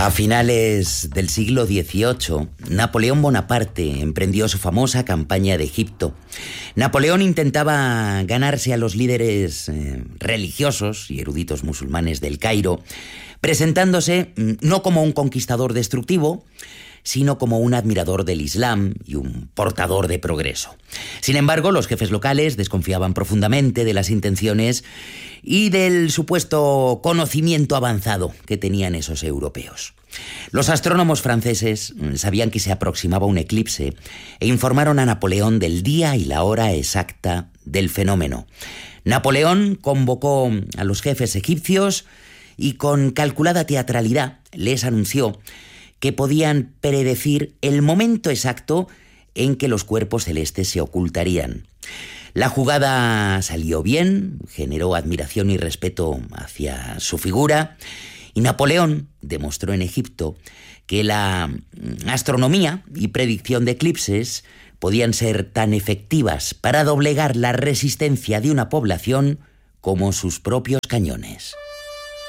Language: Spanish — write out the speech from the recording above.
A finales del siglo XVIII, Napoleón Bonaparte emprendió su famosa campaña de Egipto. Napoleón intentaba ganarse a los líderes religiosos y eruditos musulmanes del Cairo, presentándose no como un conquistador destructivo, sino como un admirador del Islam y un portador de progreso. Sin embargo, los jefes locales desconfiaban profundamente de las intenciones y del supuesto conocimiento avanzado que tenían esos europeos. Los astrónomos franceses sabían que se aproximaba un eclipse e informaron a Napoleón del día y la hora exacta del fenómeno. Napoleón convocó a los jefes egipcios y con calculada teatralidad les anunció que podían predecir el momento exacto en que los cuerpos celestes se ocultarían. La jugada salió bien, generó admiración y respeto hacia su figura, y Napoleón demostró en Egipto que la astronomía y predicción de eclipses podían ser tan efectivas para doblegar la resistencia de una población como sus propios cañones.